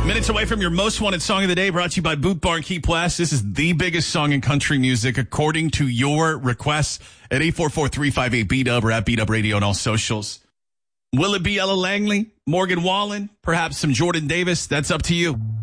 Minutes away from your most wanted song of the day, brought to you by Boot Barn Key West. This is the biggest song in country music, according to your requests at 844-358-BDUB or at BDUB Radio on all socials. Will it be Ella Langley, Morgan Wallen, perhaps some Jordan Davis? That's up to you.